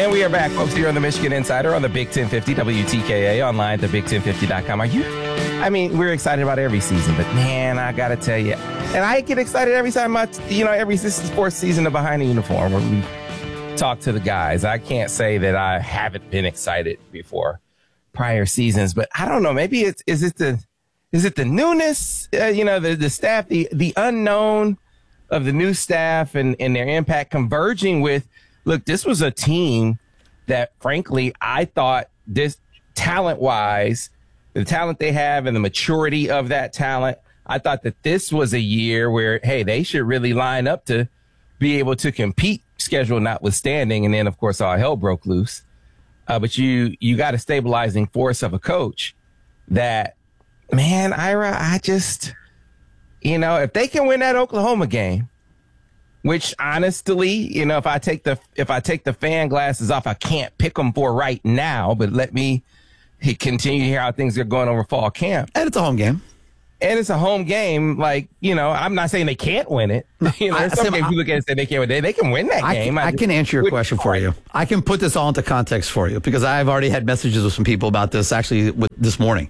And we are back, folks, here on the Michigan Insider on the Big 1050 WTKA, online at thebig1050.com. We're excited about every season, but man, I got to tell you, and I get excited every time this is fourth season of Behind the Uniform where we talk to the guys. I can't say that I haven't been excited before prior seasons, but I don't know, maybe is it the newness, the staff, the unknown of the new staff and their impact converging with, look, this was a team that, frankly, I thought this talent-wise, the talent they have and the maturity of that talent, I thought that this was a year where, hey, they should really line up to be able to compete, schedule notwithstanding. And then, of course, all hell broke loose. But you got a stabilizing force of a coach that, man, Ira, I just, if they can win that Oklahoma game, which honestly, if I take the fan glasses off, I can't pick them for right now, but let me continue to hear how things are going over fall camp. And it's a home game. And it's a home game. I'm not saying they can't win it. There's some games you look at and say they can't win it. They can win that game. I can answer your question for you. I can put this all into context for you because I've already had messages with some people about this actually this morning.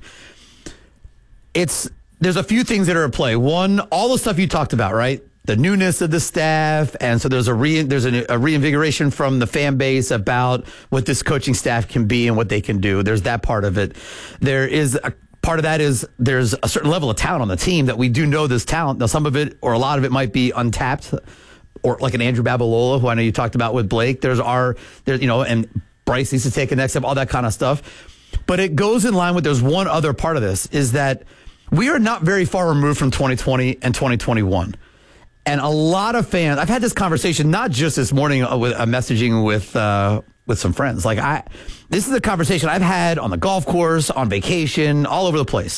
There's a few things that are at play. One, all the stuff you talked about, right? The newness of the staff, and so there's a reinvigoration from the fan base about what this coaching staff can be and what they can do. There's that part of it. There is a part of that is there's a certain level of talent on the team that we do know this talent. Now, some of it or a lot of it might be untapped, or like an Andrew Babalola, who I know you talked about with Blake. And Bryce needs to take a next step, all that kind of stuff. But it goes in line with there's one other part of this is that we are not very far removed from 2020 and 2021. And a lot of fans, I've had this conversation, not just this morning with messaging with some friends. This is a conversation I've had on the golf course, on vacation, all over the place.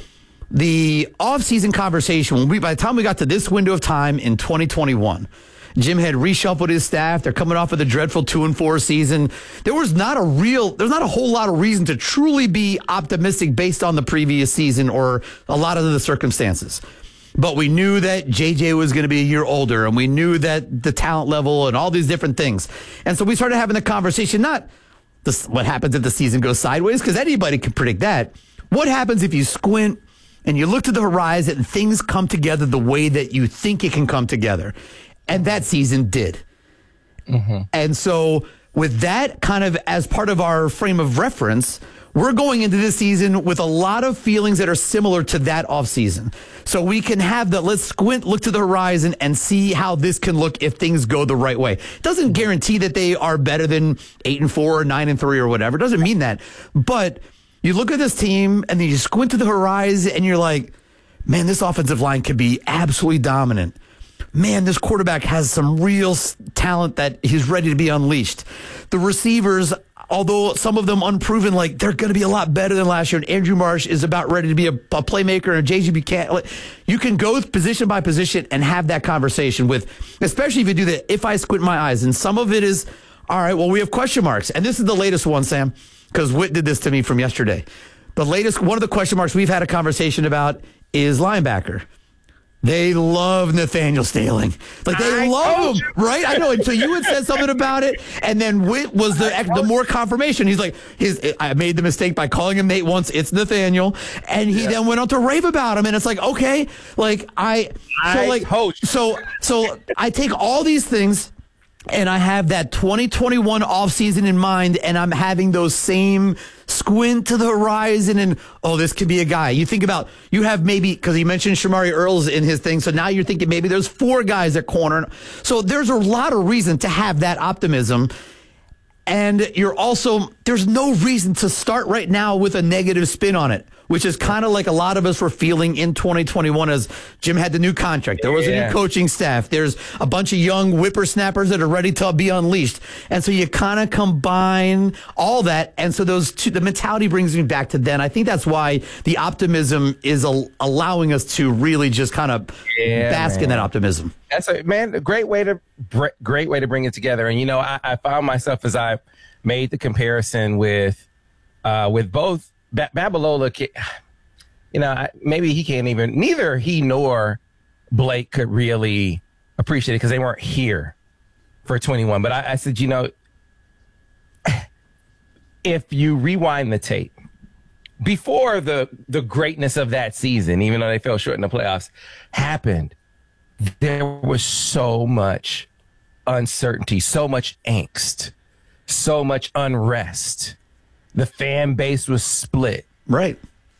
The off-season conversation, by the time we got to this window of time in 2021, Jim had reshuffled his staff. They're coming off of the dreadful 2-4 season. There's not a whole lot of reason to truly be optimistic based on the previous season or a lot of the circumstances. But we knew that JJ was going to be a year older, and we knew that the talent level and all these different things. And so we started having the conversation, not what happens if the season goes sideways, because anybody can predict that. What happens if you squint and you look to the horizon and things come together the way that you think it can come together? And that season did. Mm-hmm. And so with that kind of as part of our frame of reference, we're going into this season with a lot of feelings that are similar to that offseason. So we can have let's squint, look to the horizon, and see how this can look if things go the right way. It doesn't guarantee that they are better than 8-4 or 9-3 or whatever. It doesn't mean that. But you look at this team, and then you squint to the horizon, and you're like, man, this offensive line could be absolutely dominant. Man, this quarterback has some real talent that he's ready to be unleashed. The receivers, although some of them unproven, they're going to be a lot better than last year. And Andrew Marsh is about ready to be a playmaker, and JJ Buchanan. You can go position by position and have that conversation with, especially if you do that, if I squint my eyes. And some of it is, all right, well, we have question marks. And this is the latest one, Sam, because Whit did this to me from yesterday. One of the question marks we've had a conversation about is linebacker. They love Nathaniel Staling. They love him, right? I know. And so you had said something about it, and then Whit was the more confirmation. He's like, I made the mistake by calling him Nate once. It's Nathaniel. And he then went on to rave about him. And it's like, okay, so I take all these things, and I have that 2021 offseason in mind, and I'm having those same squint to the horizon and, this could be a guy. You think about, you have maybe, because he mentioned Shamari Earls in his thing, so now you're thinking maybe there's 4 guys at corner. So there's a lot of reason to have that optimism. And there's no reason to start right now with a negative spin on it, which is kind of like a lot of us were feeling in 2021 as Jim had the new contract. There was a new coaching staff. There's a bunch of young whippersnappers that are ready to be unleashed. And so you kind of combine all that. And so the mentality brings me back to then. I think that's why the optimism is allowing us to really just kind of bask in that optimism. That's a great way to bring it together. And, I found myself as I made the comparison with both Babalola, maybe he can't even, neither he nor Blake could really appreciate it because they weren't here for 21. But I said, if you rewind the tape, before the greatness of that season, even though they fell short in the playoffs, happened, there was so much uncertainty, so much angst, so much unrest. The fan base was split. Right.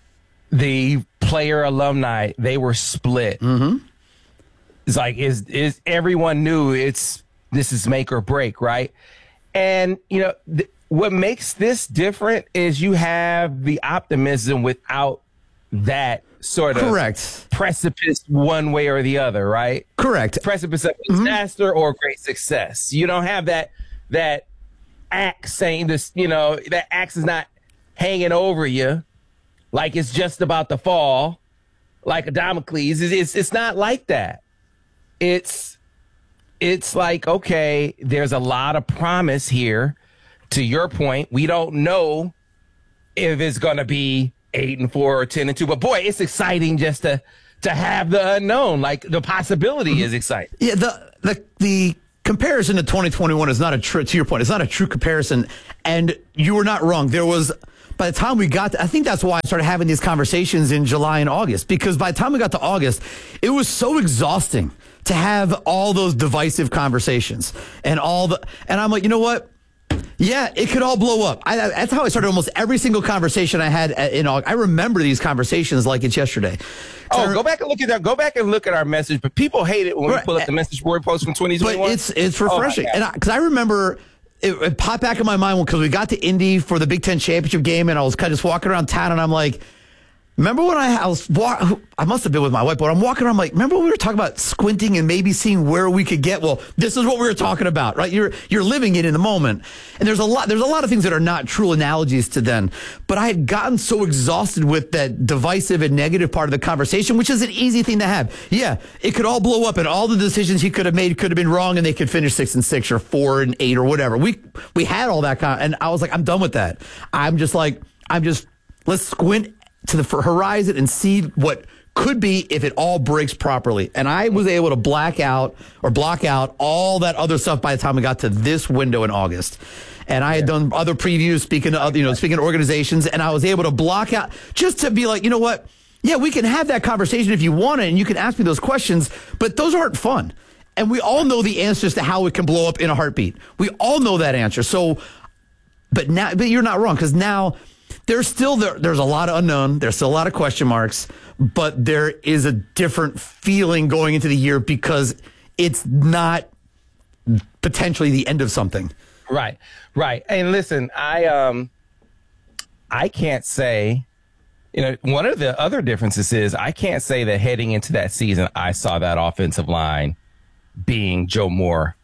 The player alumni, they were split. Mm-hmm. It's like, is everyone knew this is make or break, right? And, what makes this different is you have the optimism without that sort of correct precipice one way or the other, right? Correct. Precipice of disaster or great success. You don't have that axe saying this, that axe is not hanging over you like it's just about to fall, like a Damocles. It's not like that. It's like, okay, there's a lot of promise here. To your point, we don't know if it's going to be 8-4 or 10-2, but boy, it's exciting just to have the unknown. Like, the possibility is exciting. Yeah, the comparison to 2021 is not to your point, it's not a true comparison. And you were not wrong. There was, by the time we got to, I think that's why I started having these conversations in July and August, because by the time we got to August, it was so exhausting to have all those divisive conversations and I'm like, you know what? Yeah, it could all blow up. That's how I started almost every single conversation I had in August. I remember these conversations like it's yesterday. Go back and look at that. Go back and look at our message. But people hate it when we pull up the message board post from 2021. But it's refreshing, and because I remember it popped back in my mind because we got to Indy for the Big Ten championship game, and I was kind of just walking around town, and I'm like, remember when I must have been with my wife, but I'm walking around, I'm like, remember when we were talking about squinting and maybe seeing where we could get? Well, this is what we were talking about, right? You're living it in the moment. And there's a lot of things that are not true analogies to then. But I had gotten so exhausted with that divisive and negative part of the conversation, which is an easy thing to have. Yeah, it could all blow up and all the decisions he could have made could have been wrong and they could finish 6-6 or 4-8 or whatever. We had all that and I was like, I'm done with that. Let's squint to the horizon and see what could be if it all breaks properly. And I was able to block out all that other stuff by the time we got to this window in August. And I had done other previews speaking to organizations, and I was able to block out just to be like, you know what? Yeah, we can have that conversation if you want it, and you can ask me those questions, but those aren't fun. And we all know the answers to how it can blow up in a heartbeat. We all know that answer. So, but you're not wrong, because now there's a lot of unknown. There's still a lot of question marks, but there is a different feeling going into the year because it's not potentially the end of something. Right. And listen, I can't say, one of the other differences is I can't say that heading into that season, I saw that offensive line being Joe Moore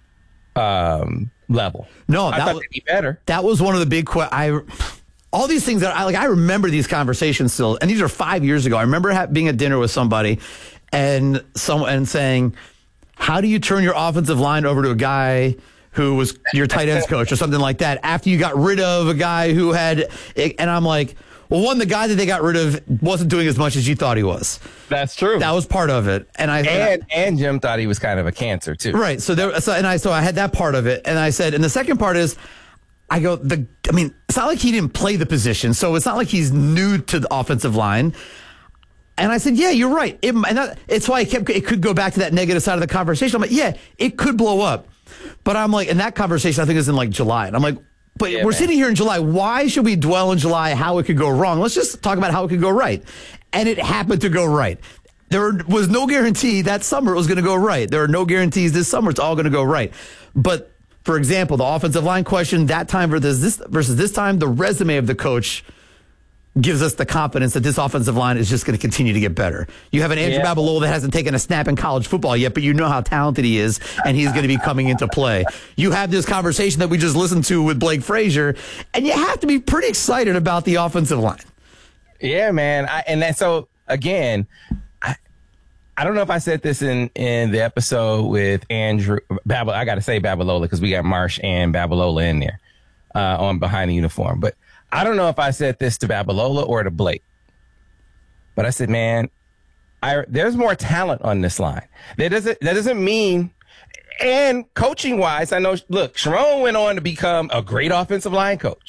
level. No, I thought they'd be better. That was one of the big all these things that I remember these conversations still, and these are 5 years ago. I remember being at dinner with somebody and saying, how do you turn your offensive line over to a guy who was your tight ends coach or something like that after you got rid of a guy who had, and I'm like, well, one, the guy that they got rid of wasn't doing as much as you thought he was. That's true. That was part of it. And Jim thought he was kind of a cancer too. Right. So I had that part of it. And I said, and the second part is, it's not like he didn't play the position, so it's not like he's new to the offensive line. And I said, yeah, you're right. It's why it could go back to that negative side of the conversation. I'm like, yeah, it could blow up. But I'm like, and that conversation I think is in like July. And I'm like, but we're sitting here in July. Why should we dwell in July how it could go wrong? Let's just talk about how it could go right. And it happened to go right. There was no guarantee that summer it was going to go right. There are no guarantees this summer it's all going to go right. But for example, the offensive line question, that time versus this time, the resume of the coach gives us the confidence that this offensive line is just going to continue to get better. You have an Andrew Babalola that hasn't taken a snap in college football yet, but you know how talented he is, and he's going to be coming into play. You have this conversation that we just listened to with Blake Frazier, and you have to be pretty excited about the offensive line. Yeah, man. Again, I don't know if I said this in the episode with Andrew I got to say Babalola because we got Marsh and Babalola in there on behind the uniform. But I don't know if I said this to Babalola or to Blake. But I said, man, there's more talent on this line. That doesn't mean, and coaching wise, I know. Look, Sharon went on to become a great offensive line coach.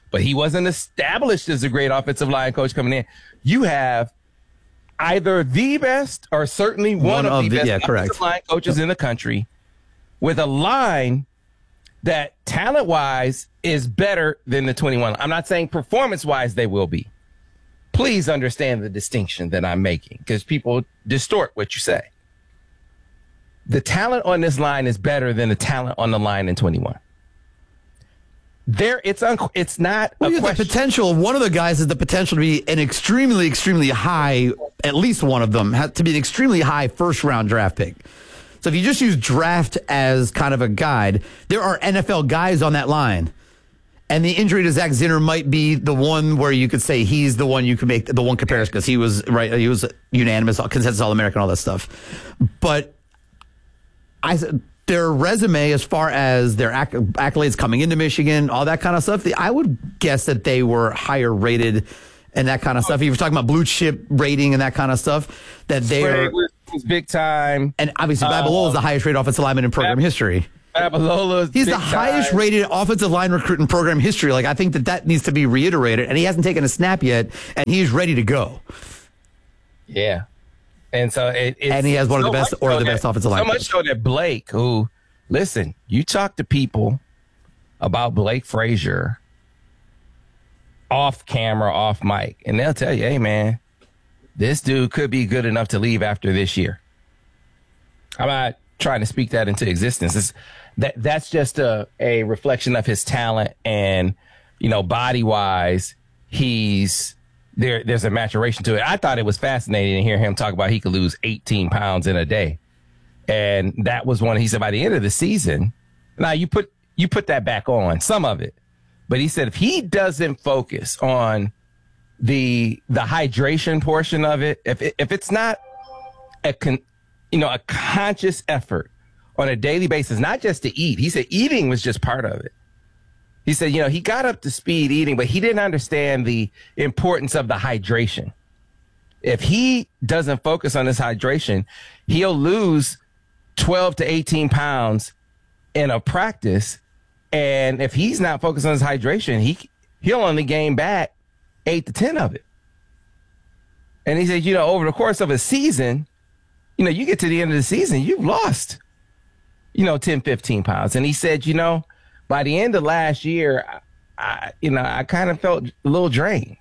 but he wasn't established as a great offensive line coach coming in. You have either the best or certainly one of the best offensive line coaches in the country with a line that talent-wise is better than the 21. I'm not saying performance-wise they will be. Please understand the distinction that I'm making because people distort what you say. The talent on this line is better than the talent on the line in 21. It's not a question. The potential. One of the guys has the potential to be an extremely, extremely high. At least one of them has to be an extremely high first-round draft pick. So if you just use draft as kind of a guide, there are NFL guys on that line. And the injury to Zach Zinner might be the one where you could say he's the one you could make the one comparison because he was unanimous, consensus All-American, all that stuff. But their resume, as far as their accolades coming into Michigan, all that kind of stuff, I would guess that they were higher rated and that kind of stuff. If you're talking about blue chip rating and that kind of stuff, that they are big time. And obviously, Babalola is the highest rated offensive lineman in program history. He's the highest rated offensive line recruit in program history. Like, I think that needs to be reiterated. And he hasn't taken a snap yet, and he's ready to go. Yeah. And so and he has one of the best or the best offensive line. So much so that Blake, who, listen, you talk to people about Blake Frazier off camera, off mic, and they'll tell you, hey, man, this dude could be good enough to leave after this year. I'm not trying to speak that into existence. That's just a reflection of his talent and, body wise, there's a maturation to it. I thought it was fascinating to hear him talk about he could lose 18 pounds in a day. And that was he said by the end of the season, now you put that back on, some of it. But he said if he doesn't focus on the hydration portion of it, if it's not a conscious effort on a daily basis, not just to eat. He said eating was just part of it. He said, he got up to speed eating, but he didn't understand the importance of the hydration. If he doesn't focus on his hydration, he'll lose 12 to 18 pounds in a practice. And if he's not focused on his hydration, he'll only gain back 8 to 10 of it. And he said, over the course of a season, you get to the end of the season, you've lost, 10, 15 pounds. And he said, by the end of last year, I kind of felt a little drained.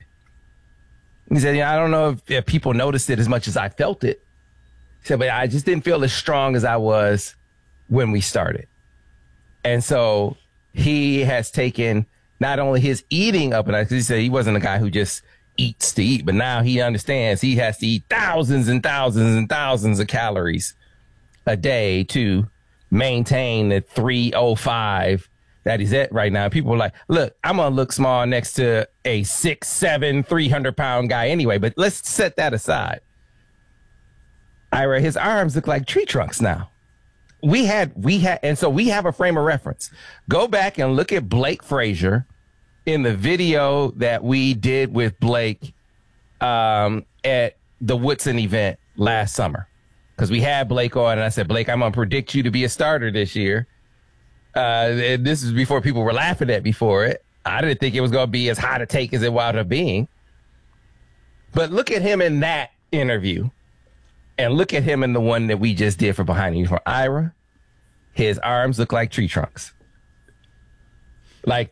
He said, I don't know if people noticed it as much as I felt it. He said, but I just didn't feel as strong as I was when we started. And so he has taken not only his eating up, and because he said he wasn't a guy who just eats to eat, but now he understands he has to eat thousands and thousands and thousands of calories a day to maintain the 305 that he's at right now. People are like, look, I'm going to look small next to a 6'7", 300-pound guy anyway, but let's set that aside. Ira, his arms look like tree trunks now. We had, and so we have a frame of reference. Go back and look at Blake Frazier in the video that we did with Blake at the Woodson event last summer. Because we had Blake on, and I said, Blake, I'm going to predict you to be a starter this year. This is before people were laughing at me for it. I didn't think it was going to be as high to take as it wound up being. But look at him in that interview. And look at him in the one that we just did for Behind the Uniform. Ira, his arms look like tree trunks. Like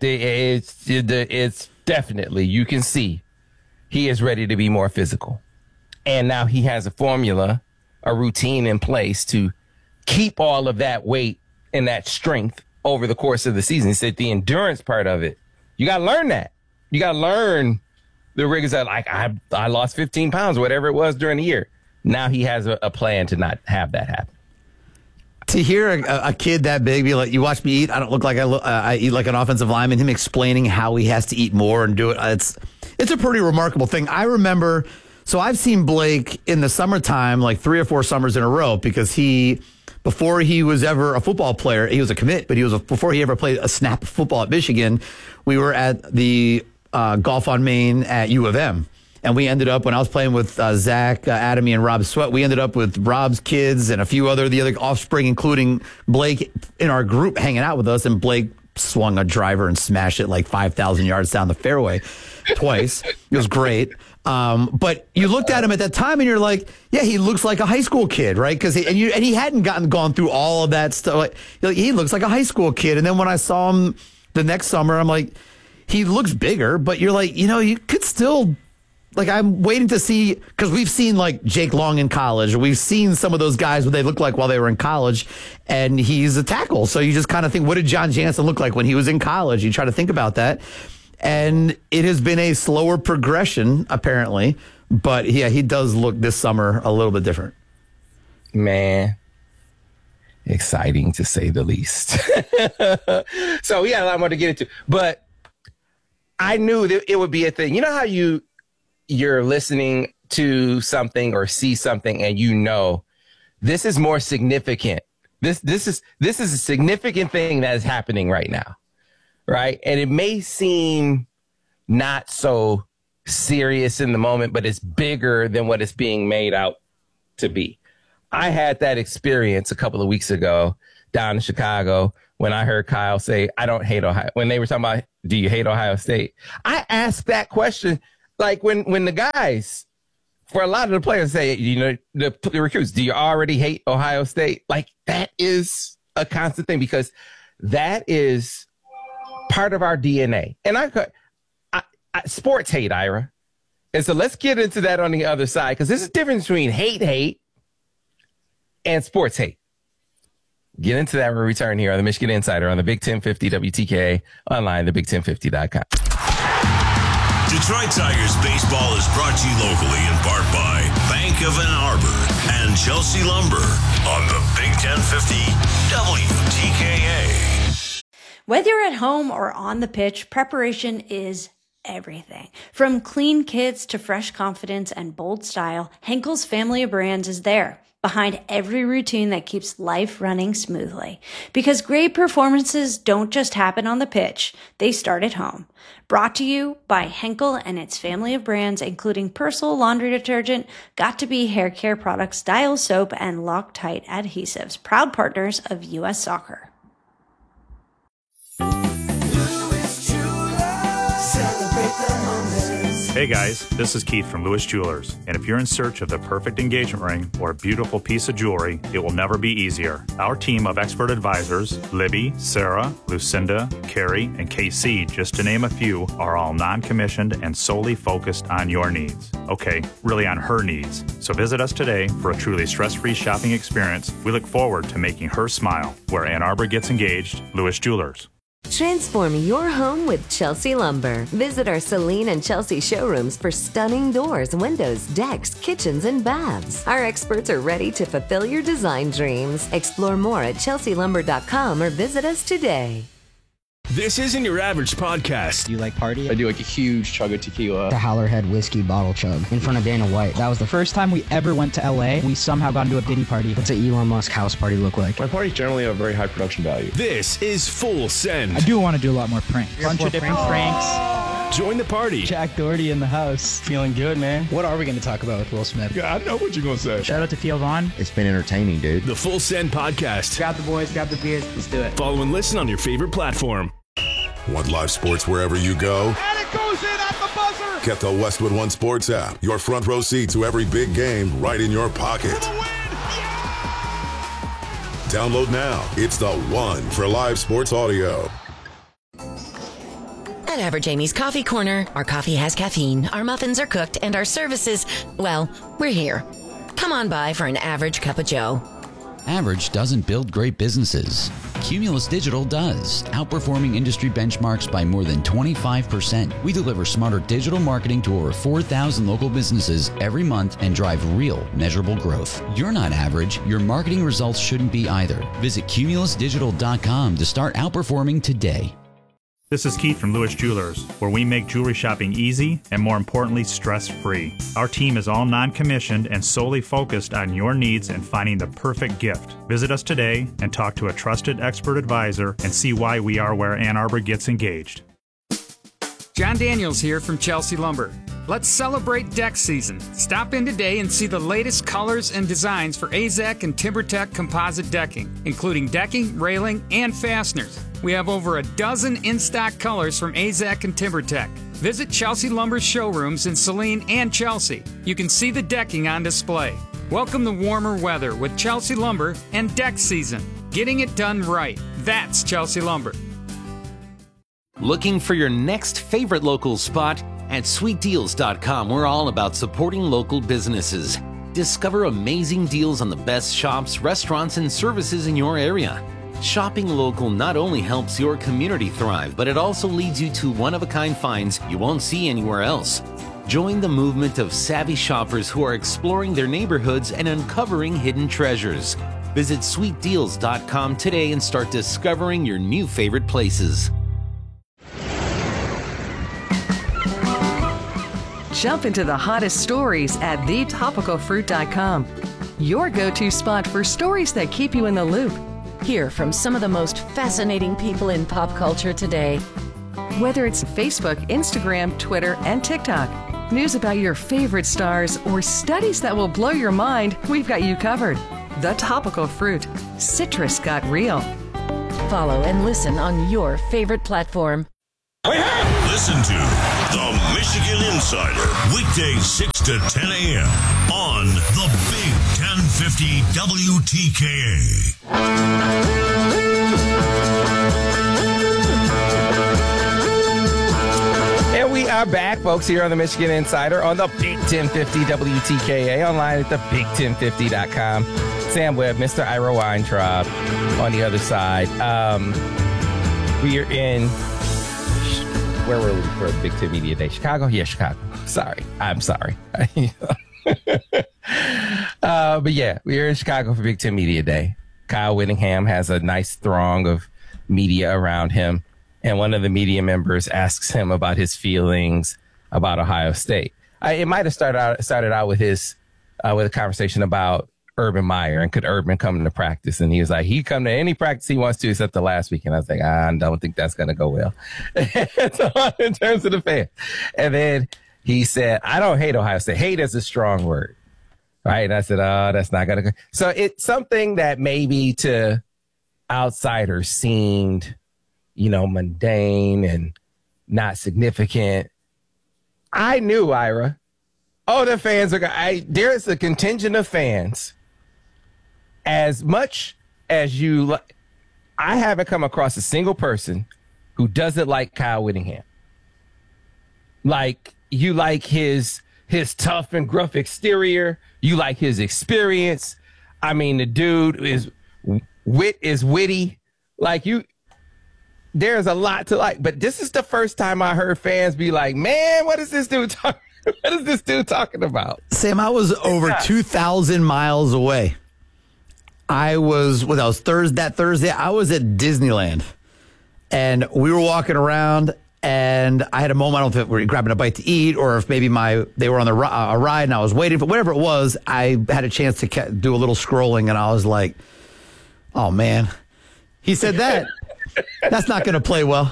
it's definitely, you can see he is ready to be more physical. And now he has a formula, a routine in place to keep all of that weight and that strength over the course of the season. He said the endurance part of it, you got to learn that. You got to learn the rigors that, like, I lost 15 pounds, whatever it was during the year. Now he has a plan to not have that happen. To hear a kid that big be like, you watch me eat, I don't look like I eat like an offensive lineman, him explaining how he has to eat more and do it, it's a pretty remarkable thing. I remember, so I've seen Blake in the summertime like 3 or 4 summers in a row because before he was ever a football player, he was a commit, but before he ever played a snap of football at Michigan, we were at the Golf on Main at U of M. And we ended up, when I was playing with Zach Adamy and Rob Sweat, we ended up with Rob's kids and the other offspring, including Blake, in our group hanging out with us. And Blake swung a driver and smashed it like 5,000 yards down the fairway twice. It was great. But you looked at him at that time and you're like, yeah, he looks like a high school kid, right? Because he hadn't gone through all of that stuff. Like, he looks like a high school kid. And then when I saw him the next summer, I'm like, he looks bigger, but you're like, you could still, like, I'm waiting to see, because we've seen like Jake Long in college, or we've seen some of those guys what they look like while they were in college, and he's a tackle. So you just kind of think, what did John Jansen look like when he was in college? You try to think about that. And it has been a slower progression, apparently. But yeah, he does look this summer a little bit different. Man, exciting to say the least. So we got a lot more to get into. But I knew that it would be a thing. You know how you're listening to something or see something and this is more significant. This is a significant thing that is happening right now. Right. And it may seem not so serious in the moment, but it's bigger than what it's being made out to be. I had that experience a couple of weeks ago down in Chicago when I heard Kyle say, I don't hate Ohio. When they were talking about, do you hate Ohio State? I asked that question, like when the guys, for a lot of the players say, the recruits, do you already hate Ohio State? Like, that is a constant thing because that is part of our DNA. And I sports hate, Ira. And so let's get into that on the other side, because there's a difference between hate and sports hate. Get into that when we return here on the Michigan Insider on the Big 1050 WTKA, online, thebig1050.com. Detroit Tigers baseball is brought to you locally in part by Bank of Ann Arbor and Chelsea Lumber on the Big 1050 WTKA. Whether you're at home or on the pitch, preparation is everything. From clean kits to fresh confidence and bold style, Henkel's family of brands is there, behind every routine that keeps life running smoothly. Because great performances don't just happen on the pitch, they start at home. Brought to you by Henkel and its family of brands, including Persil laundry detergent, Got2b hair care products, Dial soap, and Loctite adhesives, proud partners of U.S. Soccer. Hey guys, this is Keith from Lewis Jewelers, and if you're in search of the perfect engagement ring or a beautiful piece of jewelry, it will never be easier. Our team of expert advisors, Libby, Sarah, Lucinda, Carrie, and KC, just to name a few, are all non-commissioned and solely focused on your needs. Okay, really on her needs. So visit us today for a truly stress-free shopping experience. We look forward to making her smile. Where Ann Arbor gets engaged, Lewis Jewelers. Transform your home with Chelsea Lumber. Visit our Celine and Chelsea showrooms for stunning doors, windows, decks, kitchens, and baths. Our experts are ready to fulfill your design dreams. Explore more at chelsealumber.com or visit us today. This isn't your average podcast. Do you like party? I do like a huge chug of tequila. The Howlerhead whiskey bottle chug in front of Dana White. That was the first time we ever went to LA. We somehow got into a Diddy party. What's an Elon Musk house party look like? My parties generally have very high production value. This is Full Send. I do want to do a lot more pranks. Bunch of different pranks. Join the party. Jack Doherty in the house. Feeling good, man. What are we going to talk about with Will Smith? Yeah, I know what you're going to say. Shout out to Theo Vaughn. It's been entertaining, dude. The Full Send podcast. Grab the boys, grab the beers. Let's do it. Follow and listen on your favorite platform. Want live sports wherever you go? And it goes in at the buzzer! Get the Westwood One Sports app. Your front row seat to every big game right in your pocket. Yeah! Download now. It's the one for live sports audio. At Average Amy's Coffee Corner, our coffee has caffeine, our muffins are cooked, and our services, well, we're here. Come on by for an average cup of joe. Average doesn't build great businesses. Cumulus Digital does, outperforming industry benchmarks by more than 25%. We deliver smarter digital marketing to over 4,000 local businesses every month and drive real, measurable growth. You're not average. Your marketing results shouldn't be either. Visit cumulusdigital.com to start outperforming today. This is Keith from Lewis Jewelers, where we make jewelry shopping easy and, more importantly, stress-free. Our team is all non-commissioned and solely focused on your needs and finding the perfect gift. Visit us today and talk to a trusted expert advisor and see why we are where Ann Arbor gets engaged. John Daniels here from Chelsea Lumber. Let's celebrate deck season. Stop in today and see the latest colors and designs for AZEK and TimberTech composite decking, including decking, railing, and fasteners. We have over a dozen in-stock colors from AZEK and TimberTech. Visit Chelsea Lumber's showrooms in Saline and Chelsea. You can see the decking on display. Welcome the warmer weather with Chelsea Lumber and deck season. Getting it done right. That's Chelsea Lumber. Looking for your next favorite local spot? At sweetdeals.com, we're all about supporting local businesses. Discover amazing deals on the best shops, restaurants, and services in your area. Shopping local not only helps your community thrive, but it also leads you to one-of-a-kind finds you won't see anywhere else. Join the movement of savvy shoppers who are exploring their neighborhoods and uncovering hidden treasures. Visit sweetdeals.com today and start discovering your new favorite places. Jump into the hottest stories at thetopicalfruit.com. Your go-to spot for stories that keep you in the loop. Hear from some of the most fascinating people in pop culture today. Whether it's Facebook, Instagram, Twitter, and TikTok, news about your favorite stars, or studies that will blow your mind, we've got you covered. The Topical Fruit. Citrus got real. Follow and listen on your favorite platform. Listen to The Michigan Insider, weekdays 6 to 10 a.m. on the Big 1050 WTKA. And we are back, folks, here on the Michigan Insider on the Big 1050 WTKA, online at thebig1050.com. Sam Webb, Mr. Ira Weintraub on the other side. We are in... Where were we for Big Ten Media Day? Chicago? Yeah, Chicago. Sorry. I'm sorry. But yeah, we're in Chicago for Big Ten Media Day. Kyle Whittingham has a nice throng of media around him. And one of the media members asks him about his feelings about Ohio State. It might have started out with with a conversation about Urban Meyer and could Urban come into practice, and he was like, he come to any practice he wants to except the last week. And I was like, I don't think that's going to go well in terms of the fans. And then he said, I don't hate Ohio State. Hate is a strong word, right? And I said, oh, that's not going to go. So it's something that maybe to outsiders seemed, mundane and not significant. I knew, Ira, the fans are going. There's a contingent of fans. As much as I haven't come across a single person who doesn't like Kyle Whittingham. Like, you like his tough and gruff exterior. You like his experience. I mean, the dude is witty. Like, there's a lot to like. But this is the first time I heard fans be like, man, what is this dude talking? What is this dude talking about? Sam, I was over 2,000 miles away. That Thursday, I was at Disneyland. And we were walking around, and I had a moment, I don't know if we were grabbing a bite to eat, or if maybe they were on a ride, and I was waiting for whatever it was. I had a chance to do a little scrolling, and I was like, oh, man. He said that. That's not going to play well.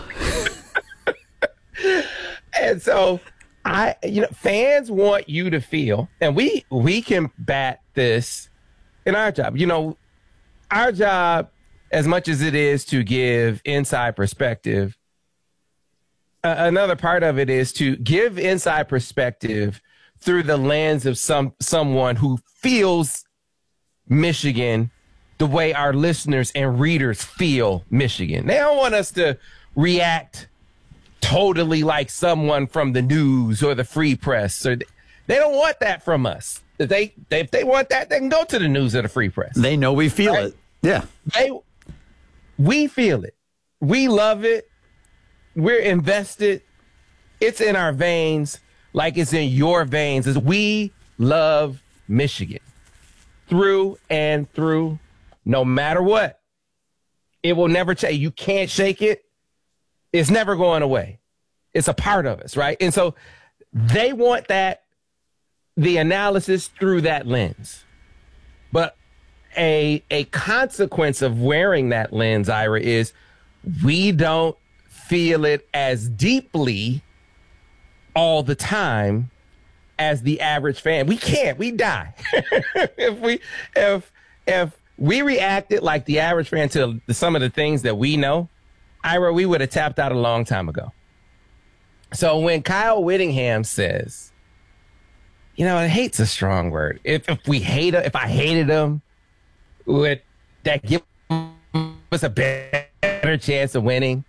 And so... fans want you to feel, and we can bat this in our job. Our job, as much as it is to give inside perspective, another part of it is to give inside perspective through the lens of someone who feels Michigan the way our listeners and readers feel Michigan. They don't want us to react totally like someone from the news or the free press. Or they don't want that from us. If they want that, they can go to the news or the free press. They know we feel it. Yeah. We feel it. We love it. We're invested. It's in our veins like it's in your veins. We love Michigan through and through, no matter what. It will never change. You can't shake it. It's never going away. It's a part of us, right? And so they want the analysis through that lens. But a consequence of wearing that lens, Ira, is we don't feel it as deeply all the time as the average fan. We can't. We die. if we reacted like the average fan to some of the things that we know, Ira, we would have tapped out a long time ago. So when Kyle Whittingham says, hate's a strong word. If I hated him, would that give us a better chance of winning?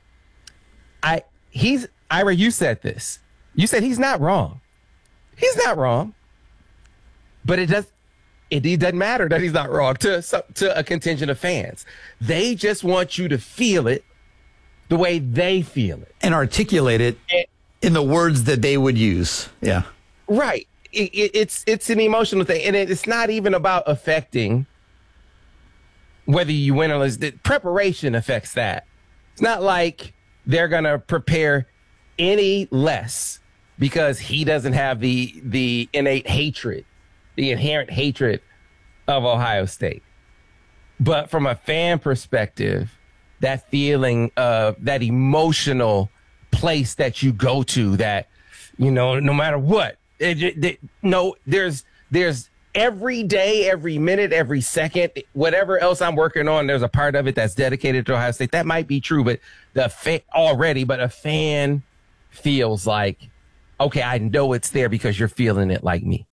Ira, you said this. You said he's not wrong. He's not wrong. But it doesn't matter that he's not wrong to a contingent of fans. They just want you to feel it the way they feel it. And articulate it in the words that they would use. Yeah. Right. It's an emotional thing. And it's not even about affecting whether you win or lose. The preparation affects that. It's not like they're going to prepare any less because he doesn't have the innate hatred, the inherent hatred of Ohio State. But from a fan perspective, that feeling of that emotional place that you go to that, no matter what, there's every day, every minute, every second, whatever else I'm working on, there's a part of it that's dedicated to Ohio State. That might be true, but a fan feels like, okay, I know it's there because you're feeling it like me.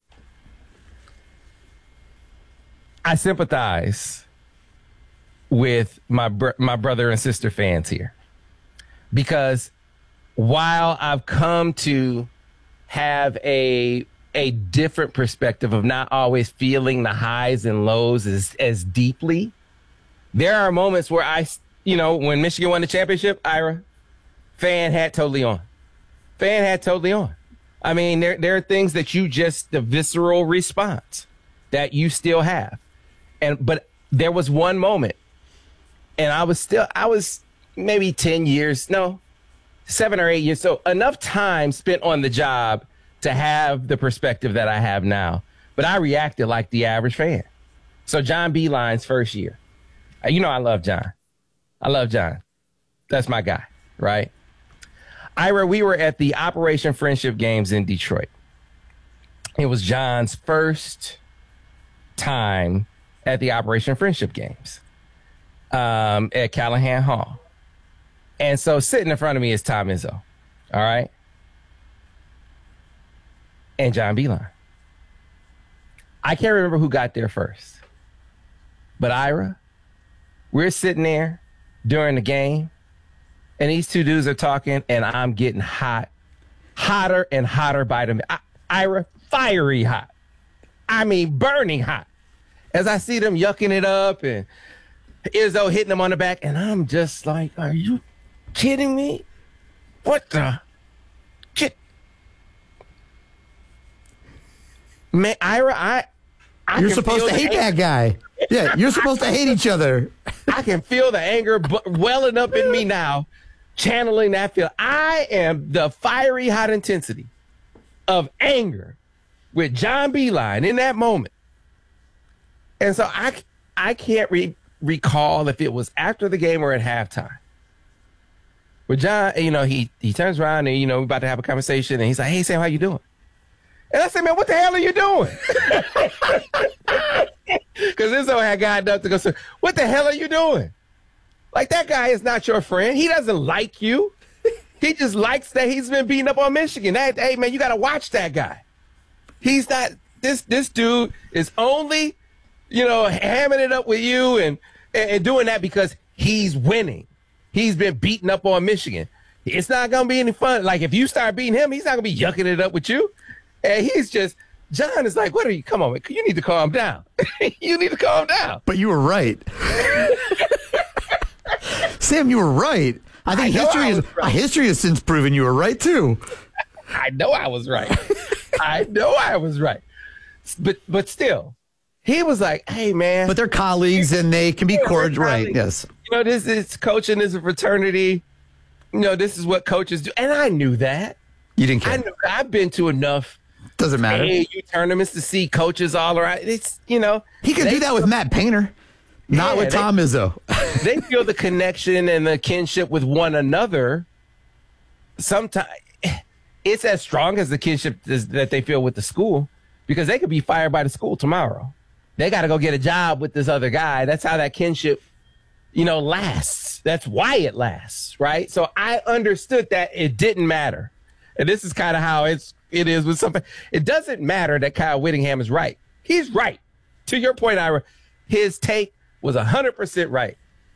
I sympathize with my brother and sister fans here, because while I've come to have a different perspective of not always feeling the highs and lows as deeply, there are moments where when Michigan won the championship, Ira, fan hat totally on. I mean, there are things that the visceral response that you still have. But there was one moment, and I was maybe 7 or 8 years. So enough time spent on the job to have the perspective that I have now. But I reacted like the average fan. So John Beilein's first year. I love John. That's my guy, right? Ira, we were at the Operation Friendship Games in Detroit. It was John's first time at the Operation Friendship Games at Callahan Hall. And so sitting in front of me is Tom Izzo, all right? And John Beilein. I can't remember who got there first. But Ira, we're sitting there during the game, and these two dudes are talking, and I'm getting hotter and hotter by the minute. Ira, fiery hot. I mean, burning hot. As I see them yucking it up and Izzo hitting them on the back, and I'm just like, are you kidding me? What the shit? Man, Ira, you're supposed to hate that guy. Yeah, you're supposed to hate each other. I can feel the anger welling up in me now, channeling that feel. I am the fiery hot intensity of anger with John Beilein in that moment. And so I can't recall if it was after the game or at halftime. But John, he turns around and, we're about to have a conversation, and he's like, hey, Sam, how you doing? And I said, man, what the hell are you doing? Because Izzo had gotten up to go say, what the hell are you doing? Like, that guy is not your friend. He doesn't like you. He just likes that he's been beating up on Michigan. Hey, man, you got to watch that guy. He's not, this dude is only, hamming it up with you and doing that because he's winning. He's been beating up on Michigan. It's not going to be any fun. Like, if you start beating him, he's not going to be yucking it up with you. And John is like, what are you? Come on, man. You need to calm down. You need to calm down. But you were right. Sam, you were right. I think history has since proven you were right, too. I know I was right. But still, he was like, hey, man. But they're colleagues and they can be cordial. Right, yes. This is coaching is a fraternity. This is what coaches do. And I knew that. You didn't care. I knew I've been to enough. Doesn't matter. AAU tournaments to see coaches all around. It's, He could do that with Matt Painter, not with Tom Izzo. They feel the connection and the kinship with one another. Sometimes it's as strong as the kinship that they feel with the school, because they could be fired by the school tomorrow. They got to go get a job with this other guy. That's how that kinship, lasts. That's why it lasts, right? So I understood that it didn't matter. And this is kind of how it is with something. It doesn't matter that Kyle Whittingham is right. He's right. To your point, Ira, his take was 100% right.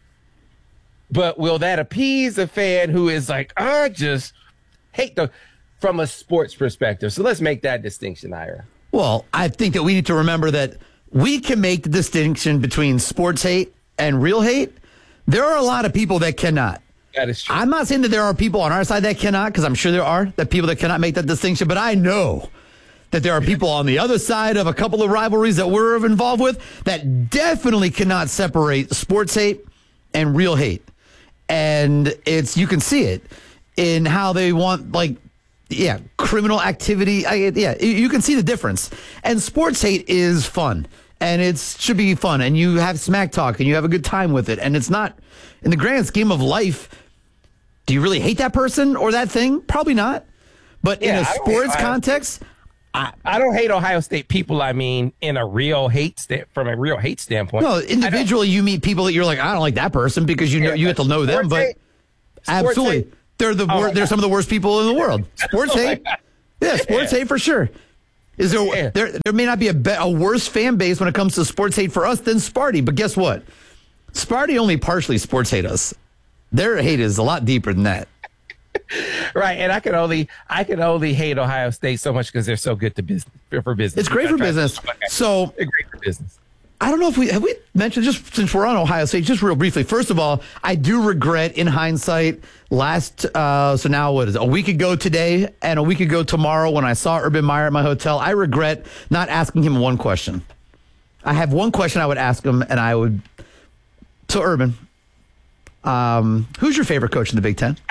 But will that appease a fan who is like, I just hate from a sports perspective? So let's make that distinction, Ira. Well, I think that we need to remember that we can make the distinction between sports hate and real hate. There are a lot of people that cannot. That is true. I'm not saying that there are people on our side that cannot, because I'm sure there are people that cannot make that distinction, but I know that there are people on the other side of a couple of rivalries that we're involved with that definitely cannot separate sports hate and real hate. And you can see it in how they want, criminal activity. You can see the difference. And sports hate is fun, and it should be fun, and you have smack talk, and you have a good time with it. And it's not, in the grand scheme of life, do you really hate that person or that thing? Probably not. But in a sports context, I don't hate Ohio State people. I mean, from a real hate standpoint. No, individually, you meet people that you're like, I don't like that person, because you get to know them. But absolutely, hate. They're some of the worst people in the world. Sports hate, sports hate for sure. Is there may not be a worse fan base when it comes to sports hate for us than Sparty, but guess what? Sparty only partially sports hate us. Their hate is a lot deeper than that. Right, and I can only hate Ohio State so much because they're so good for business. It's great for business. So they're great for business. I don't know if we mentioned, just since we're on Ohio State, just real briefly. First of all, I do regret, in hindsight, so now what is it, a week ago today and a week ago tomorrow, when I saw Urban Meyer at my hotel, I regret not asking him one question. I have one question I would ask him, and I would. So Urban, who's your favorite coach in the Big Ten?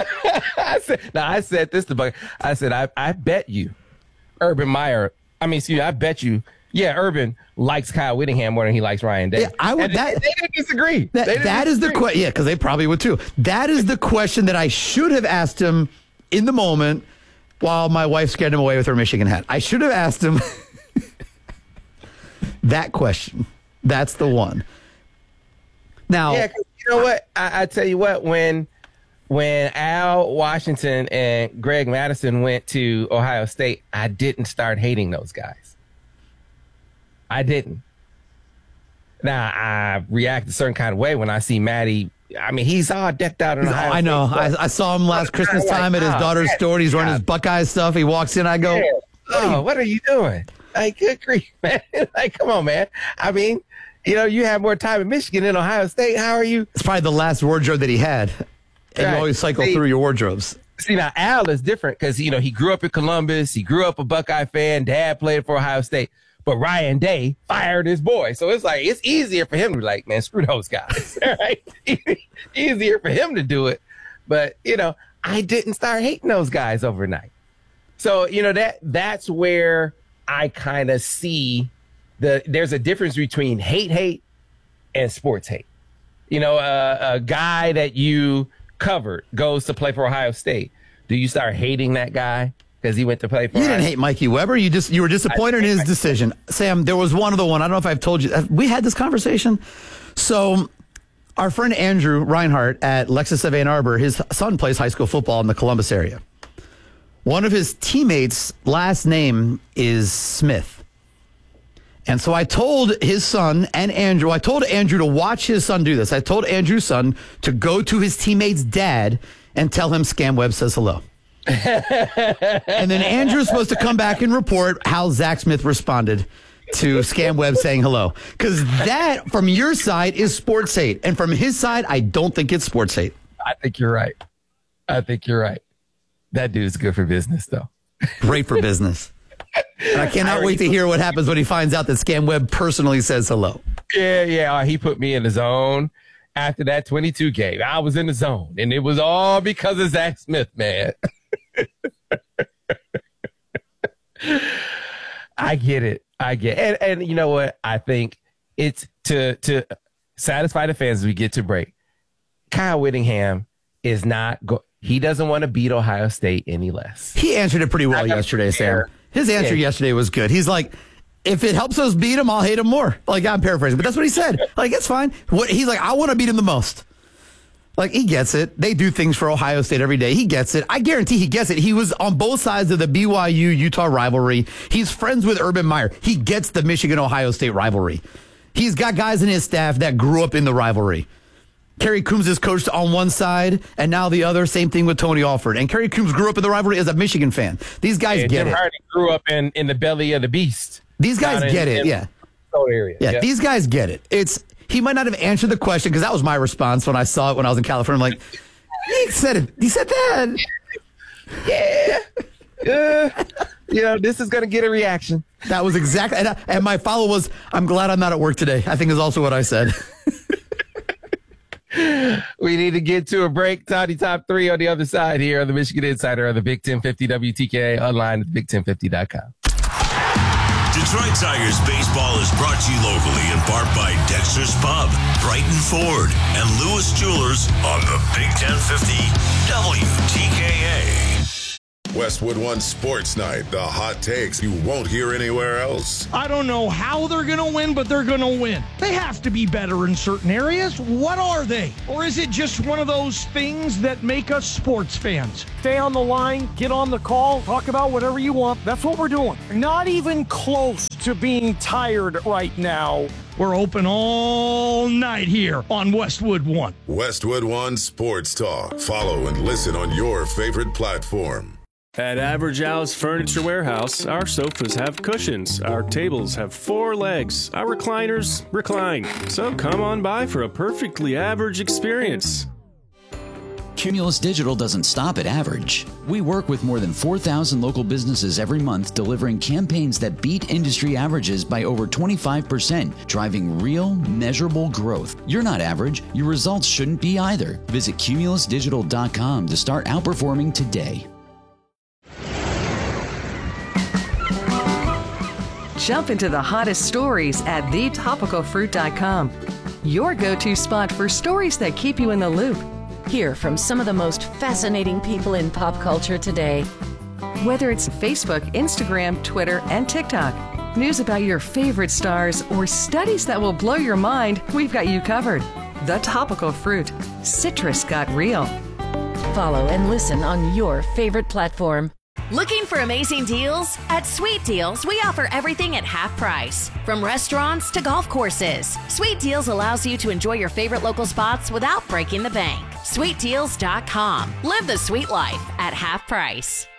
I said this to Buck. I said, I bet you Urban Meyer. I bet you. Yeah, Urban likes Kyle Whittingham more than he likes Ryan Day. Yeah, they didn't disagree. That is the question. Yeah, because they probably would too. That is the question that I should have asked him in the moment while my wife scared him away with her Michigan hat. I should have asked him that question. That's the one. Now, yeah, you know what? I tell you what, when Al Washington and Greg Madison went to Ohio State, I didn't start hating those guys. I didn't. Now, I react a certain kind of way when I see Matty. He's all decked out in Ohio State. I know. I saw him last Christmas time at his daughter's store. He's running his Buckeye stuff. He walks in. I go, what are you doing? Like, good grief, man. Like, come on, man. You have more time in Michigan than Ohio State. How are you? It's probably the last wardrobe that he had. And you always cycle through your wardrobes. See, now Al is different because, he grew up in Columbus. He grew up a Buckeye fan. Dad played for Ohio State. But Ryan Day fired his boy. So it's like, it's easier for him to be like, man, screw those guys. Right? Easier for him to do it. But, I didn't start hating those guys overnight. So, that's where I kind of see there's a difference between hate and sports hate. A guy that you covered goes to play for Ohio State. Do you start hating that guy because he went to play for You didn't hate Mikey Weber. You were disappointed in his decision. Sam, there was one other one. I don't know if I've told you. We had this conversation. So our friend Andrew Reinhardt at Lexus of Ann Arbor, his son plays high school football in the Columbus area. One of his teammates' last name is Smith. And so I told his son and Andrew, I told Andrew to watch his son do this. I told Andrew's son to go to his teammate's dad and tell him ScamWeb says hello. And then Andrew's supposed to come back and report how Zach Smith responded to ScamWeb saying hello. Because that, from your side, is sports hate. And from his side, I don't think it's sports hate. I think you're right. That dude's good for business, though. Great for business. And I cannot wait to hear what happens when he finds out that ScamWeb personally says hello. Yeah. He put me in the zone after that 22 game. I was in the zone, and it was all because of Zach Smith, man. I get it. And you know what? I think it's to satisfy the fans as we get to break. Kyle Whittingham is not he doesn't want to beat Ohio State any less. He answered it pretty well yesterday, Sam. His answer yesterday was good. He's like, if it helps us beat him, I'll hate him more. Like, I'm paraphrasing, but that's what he said. Like, it's fine. He's like, I want to beat him the most. Like, he gets it. They do things for Ohio State every day. He gets it. I guarantee he gets it. He was on both sides of the BYU-Utah rivalry. He's friends with Urban Meyer. He gets the Michigan-Ohio State rivalry. He's got guys in his staff that grew up in the rivalry. Kerry Coombs is coached on one side, and now the other. Same thing with Tony Alford. And Kerry Coombs grew up in the rivalry as a Michigan fan. These guys get Jim it. Hardy grew up in the belly of the beast. These guys get it, yeah. Area. Yeah, these guys get it. He might not have answered the question, because that was my response when I saw it when I was in California. I'm like, he said it. He said that. Yeah. This is going to get a reaction. That was exactly, and my follow was, I'm glad I'm not at work today, I think is also what I said. We need to get to a break. Toddy Top 3 on the other side here on the Michigan Insider on the Big 1050 WTKA online at big1050.com. Detroit Tigers baseball is brought to you locally in part by Dexter's Pub, Brighton Ford, and Lewis Jewelers on the Big 1050 WTKA. Westwood One Sports Night, the hot takes you won't hear anywhere else. I don't know how they're going to win, but they're going to win. They have to be better in certain areas. What are they? Or is it just one of those things that make us sports fans? Stay on the line, get on the call, talk about whatever you want. That's what we're doing. Not even close to being tired right now. We're open all night here on Westwood One. Westwood One Sports Talk. Follow and listen on your favorite platform. At Average Al's Furniture Warehouse, our sofas have cushions, our tables have 4 legs, our recliners recline. So come on by for a perfectly average experience. Cumulus Digital doesn't stop at average. We work with more than 4,000 local businesses every month, delivering campaigns that beat industry averages by over 25%, driving real, measurable growth. You're not average. Your results shouldn't be either. Visit cumulusdigital.com to start outperforming today. Jump into the hottest stories at thetopicalfruit.com. Your go-to spot for stories that keep you in the loop. Hear from some of the most fascinating people in pop culture today. Whether it's Facebook, Instagram, Twitter, and TikTok, news about your favorite stars, or studies that will blow your mind, we've got you covered. The Topical Fruit. Citrus got real. Follow and listen on your favorite platform. Looking for amazing deals? At Sweet Deals, we offer everything at half price. From restaurants to golf courses, Sweet Deals allows you to enjoy your favorite local spots without breaking the bank. SweetDeals.com. Live the sweet life at half price.